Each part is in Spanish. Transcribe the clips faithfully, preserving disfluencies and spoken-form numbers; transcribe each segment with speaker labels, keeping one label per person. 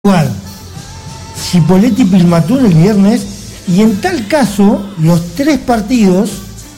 Speaker 1: jugar Cipolletti y Pilmatún el viernes, y en tal caso los tres partidos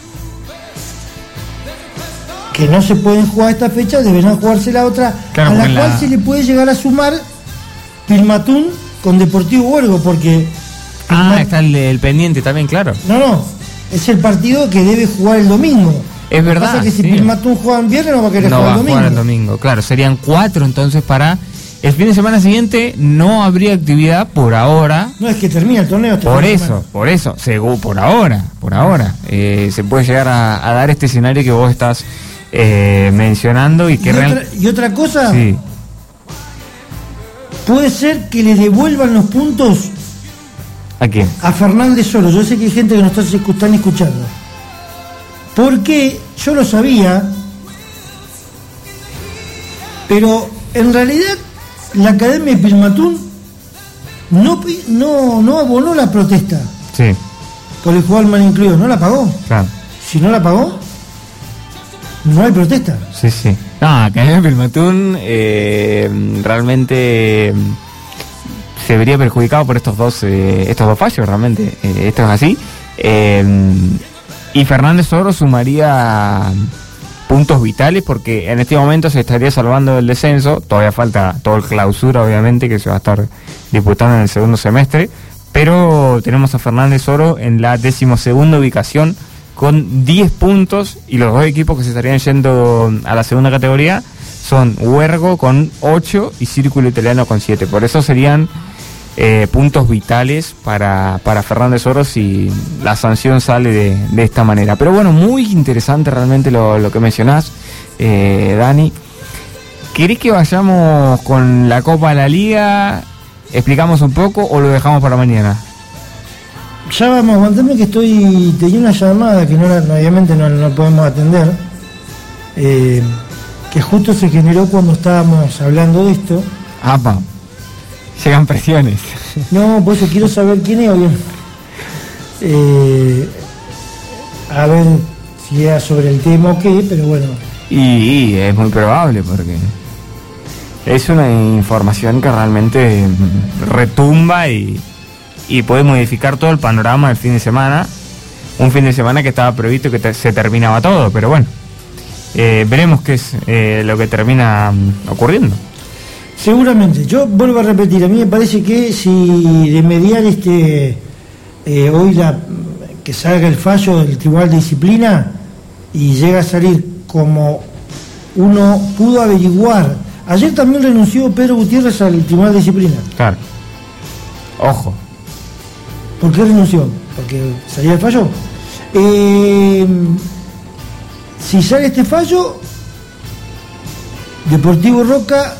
Speaker 1: que no se pueden jugar esta fecha deberán jugarse la otra, claro, a la cual la... se le puede llegar a sumar Pilmatún con Deportivo Huergo, porque
Speaker 2: ah,
Speaker 1: Pilmat...
Speaker 2: está el, el pendiente también, claro.
Speaker 1: No, no, es el partido que debe jugar el domingo.
Speaker 2: Es verdad.
Speaker 1: Pasa que si
Speaker 2: sí.
Speaker 1: Pilmatún juega en viernes no va a querer
Speaker 2: no
Speaker 1: jugar
Speaker 2: va
Speaker 1: el domingo.
Speaker 2: No va a jugar el domingo, claro, serían cuatro entonces para... El fin de semana siguiente no habría actividad por ahora.
Speaker 1: No, es que termina el torneo.
Speaker 2: Por eso, por eso, según, por ahora, por ahora. Eh, se puede llegar a, a dar este escenario que vos estás eh, mencionando y que
Speaker 1: y,
Speaker 2: real...
Speaker 1: otra, y otra cosa,
Speaker 2: sí.
Speaker 1: Puede ser que le devuelvan los puntos.
Speaker 2: ¿A quién?
Speaker 1: A Fernández Soro. Yo sé que hay gente que nos está, están escuchando. Porque yo lo sabía, pero en realidad la Academia de Pilmatún no, no, no abonó la protesta.
Speaker 2: Sí.
Speaker 1: Por el jugador mal incluido, no la pagó.
Speaker 2: Claro.
Speaker 1: Si no la pagó, no hay protesta.
Speaker 2: Sí, sí. No, Academia de Pilmatún eh, realmente eh, se vería perjudicado por estos dos eh, estos dos fallos, realmente. Eh, esto es así. Eh, y Fernández Soro sumaría puntos vitales porque en este momento se estaría salvando del descenso. Todavía falta todo el clausura, obviamente, que se va a estar disputando en el segundo semestre, pero tenemos a Fernández Soro en la decimosegunda ubicación con diez puntos, y los dos equipos que se estarían yendo a la segunda categoría son Huergo con ocho y Círculo Italiano con siete. Por eso serían eh, puntos vitales para, para Fernández Soro si la sanción sale de, de esta manera. Pero bueno, muy interesante realmente lo, lo que mencionás, eh, Dani. ¿Querés que vayamos con la Copa de la Liga? ¿Explicamos un poco o lo dejamos para mañana?
Speaker 1: Ya vamos, aguantame que estoy tenía una llamada que no, obviamente no, no podemos atender, eh, que justo se generó cuando estábamos hablando de esto.
Speaker 2: Apa, llegan presiones.
Speaker 1: No, por eso quiero saber quién es, obviamente. Eh, a ver si era sobre el tema o qué, pero bueno.
Speaker 2: Y, y es muy probable porque es una información que realmente retumba y, y puede modificar todo el panorama del fin de semana. Un fin de semana que estaba previsto que te, se terminaba todo, pero bueno, eh, veremos qué es eh, lo que termina um, ocurriendo.
Speaker 1: Seguramente, yo vuelvo a repetir, a mí me parece que si de mediar este eh, hoy la que salga el fallo del Tribunal de Disciplina y llega a salir como uno pudo averiguar. Ayer también renunció Pedro Gutiérrez al Tribunal de Disciplina.
Speaker 2: Claro. Ojo.
Speaker 1: ¿Por qué renunció? Porque salía el fallo. Eh, si sale este fallo, Deportivo Roca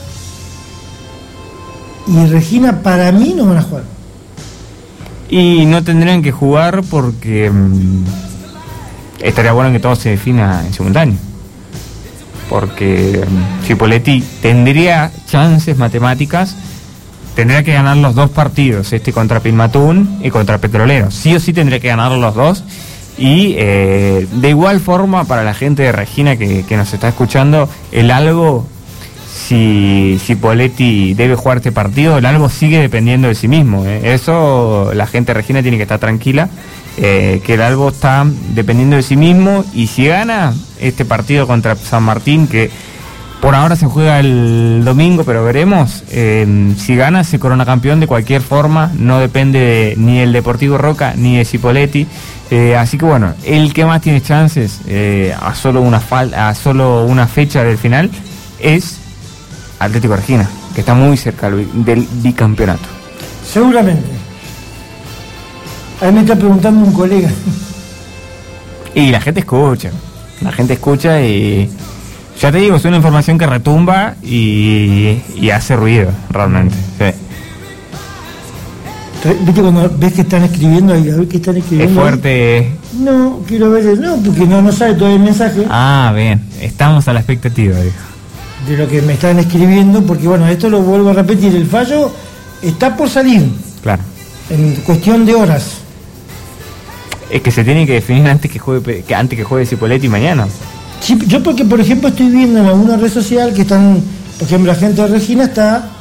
Speaker 1: y Regina para mí no van a jugar.
Speaker 2: Y no tendrían que jugar porque mmm, estaría bueno que todo se defina en simultáneo. Porque um, Cipolletti tendría chances matemáticas, tendría que ganar los dos partidos, este contra Pilmatún y contra Petrolero. Sí o sí tendría que ganar los dos. Y eh, de igual forma para la gente de Regina que, que nos está escuchando, el algo... Si Cipolletti debe jugar este partido, el algo sigue dependiendo de sí mismo, ¿eh? Eso la gente de Regina tiene que estar tranquila, eh, que el algo está dependiendo de sí mismo, y si gana este partido contra San Martín, que por ahora se juega el domingo, pero veremos, eh, si gana se corona campeón de cualquier forma, no depende de, ni del Deportivo Roca ni de Cipolletti, eh, así que bueno, el que más tiene chances eh, a solo una fal a solo una fecha del final es Atlético Regina, que está muy cerca del bicampeonato.
Speaker 1: Seguramente. Ahí me está preguntando un colega.
Speaker 2: Y la gente escucha, la gente escucha y ya te digo, es una información que retumba y, y hace ruido, realmente. Sí.
Speaker 1: ¿Viste cuando ves que están escribiendo ahí? A ver qué están escribiendo.
Speaker 2: Es fuerte.
Speaker 1: Ahí. No, quiero ver, no, porque no, no sabe todavía el mensaje.
Speaker 2: Ah, bien, estamos a la expectativa, dijo.
Speaker 1: De lo que me están escribiendo, porque bueno, esto lo vuelvo a repetir, el fallo está por salir.
Speaker 2: Claro.
Speaker 1: En cuestión de horas.
Speaker 2: Es que se tiene que definir antes que juegue que antes que juegue Cipolletti mañana.
Speaker 1: Sí, yo porque por ejemplo estoy viendo en alguna red social que están, por ejemplo la gente de Regina está